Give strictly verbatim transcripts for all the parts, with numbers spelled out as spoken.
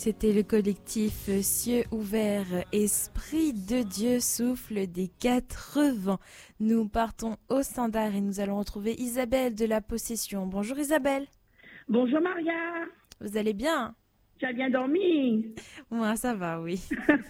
C'était le collectif Cieux ouverts, Esprit de Dieu, souffle des quatre vents. Nous partons au standard et nous allons retrouver Isabelle de la Possession. Bonjour Isabelle. Bonjour Maria. Vous allez bien? Tu as bien dormi? Moi, ça va, oui.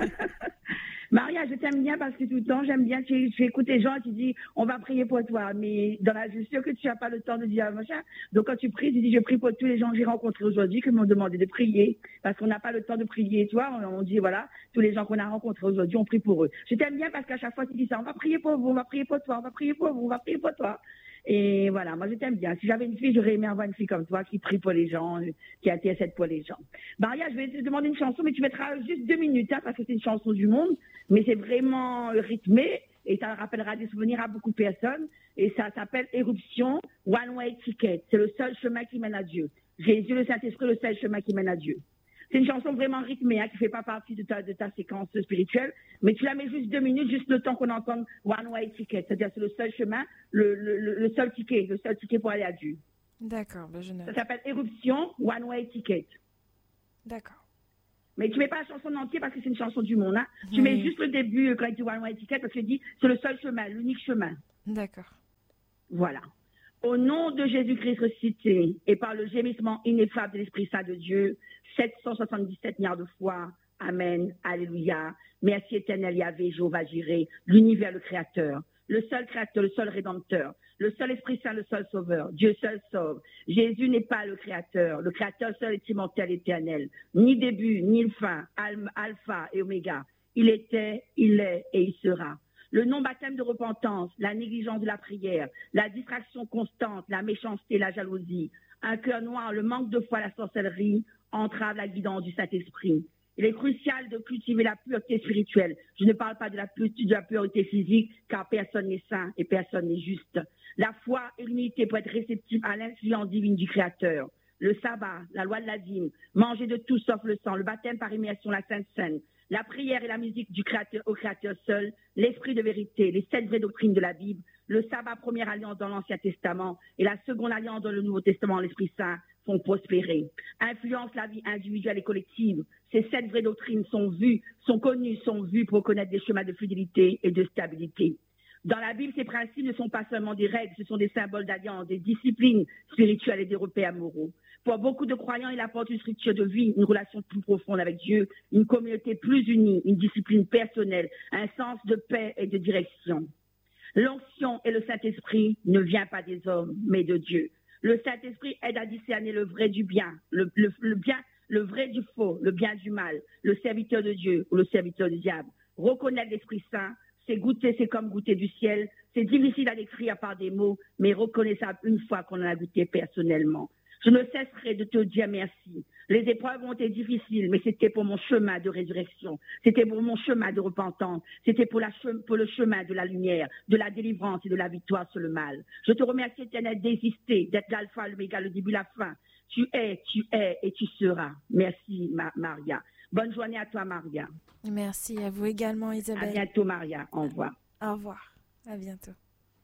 Maria, je t'aime bien parce que tout le temps, j'aime bien, tu, tu écoutes les gens et tu dis, on va prier pour toi. Mais dans la, je suis sûre que tu n'as pas le temps de dire machin. Donc quand tu pries, tu dis, je prie pour tous les gens que j'ai rencontrés aujourd'hui qui m'ont demandé de prier. Parce qu'on n'a pas le temps de prier. Tu vois, on, on dit, voilà, tous les gens qu'on a rencontrés aujourd'hui, on prie pour eux. Je t'aime bien parce qu'à chaque fois, tu dis ça, on va prier pour vous, on va prier pour toi, on va prier pour vous, on va prier pour toi. Et voilà, moi je t'aime bien. Si j'avais une fille, j'aurais aimé avoir une fille comme toi qui prie pour les gens, qui intercède pour les gens. Maria, je vais te demander une chanson, mais tu mettras juste deux minutes, hein, parce que c'est une chanson du monde, mais c'est vraiment rythmé et ça rappellera des souvenirs à beaucoup de personnes. Et ça s'appelle Éruption, One Way Ticket. C'est le seul chemin qui mène à Dieu. Jésus, le Saint-Esprit, le seul chemin qui mène à Dieu. C'est une chanson vraiment rythmée, hein, qui ne fait pas partie de ta, de ta séquence spirituelle, mais tu la mets juste deux minutes, juste le temps qu'on entende One Way Ticket, c'est-à-dire c'est le seul chemin, le, le, le seul ticket, le seul ticket pour aller à Dieu. D'accord, ben je note. Ça s'appelle Éruption, One Way Ticket. D'accord. Mais tu ne mets pas la chanson en entier parce que c'est une chanson du monde. Hein. Mmh. Tu mets juste le début quand il dit One Way Ticket parce que tu dis c'est le seul chemin, l'unique chemin. D'accord. Voilà. Au nom de Jésus-Christ ressuscité et par le gémissement ineffable de l'Esprit Saint de Dieu, sept cent soixante-dix-sept milliards de fois. Amen. Alléluia. Merci éternel Yahvé, Jéhovah Jireh, l'univers, le créateur, le seul créateur, le seul rédempteur, le seul Esprit Saint, le seul sauveur. Dieu seul sauve. Jésus n'est pas le créateur. Le créateur seul est immortel, éternel. Ni début, ni fin, alpha et oméga. Il était, il est et il sera. Le non-baptême de repentance, la négligence de la prière, la distraction constante, la méchanceté, la jalousie, un cœur noir, le manque de foi, la sorcellerie, entravent la guidance du Saint-Esprit. Il est crucial de cultiver la pureté spirituelle. Je ne parle pas de la, pureté, de la pureté physique, car personne n'est saint et personne n'est juste. La foi et l'humilité pour être réceptive à l'influence divine du Créateur. Le sabbat, la loi de la dîme, manger de tout sauf le sang, le baptême par immersion, la Sainte Seine, la prière et la musique du Créateur au Créateur seul, l'esprit de vérité, les sept vraies doctrines de la Bible, le sabbat, première alliance dans l'Ancien Testament et la seconde alliance dans le Nouveau Testament, l'Esprit Saint, font prospérer. Influence la vie individuelle et collective. Ces sept vraies doctrines sont vues, sont connues, sont vues pour connaître des chemins de fidélité et de stabilité. Dans la Bible, ces principes ne sont pas seulement des règles, ce sont des symboles d'alliance, des disciplines spirituelles et des repères moraux. Pour beaucoup de croyants, il apporte une structure de vie, une relation plus profonde avec Dieu, une communauté plus unie, une discipline personnelle, un sens de paix et de direction. L'onction et le Saint-Esprit ne viennent pas des hommes, mais de Dieu. Le Saint-Esprit aide à discerner le vrai du bien, le, le, le bien, le vrai du faux, le bien du mal, le serviteur de Dieu ou le serviteur du diable. Reconnaître l'Esprit Saint, c'est goûter, c'est comme goûter du ciel. C'est difficile à décrire par des mots, mais reconnaissable une fois qu'on en a goûté personnellement. Je ne cesserai de te dire merci. Les épreuves ont été difficiles, mais c'était pour mon chemin de résurrection. C'était pour mon chemin de repentance. C'était pour, la che- pour le chemin de la lumière, de la délivrance et de la victoire sur le mal. Je te remercie, éternel, d'exister, d'être l'alpha, l'oméga, le début, la fin. Tu es, tu es et tu seras. Merci, Ma- Maria. Bonne journée à toi, Maria. Merci à vous également, Isabelle. À bientôt, Maria. Au revoir. Au revoir. À bientôt.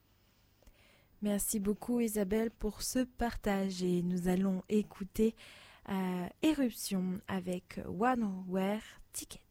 Merci beaucoup Isabelle pour ce partage et nous allons écouter euh, Éruption avec One Way Ticket.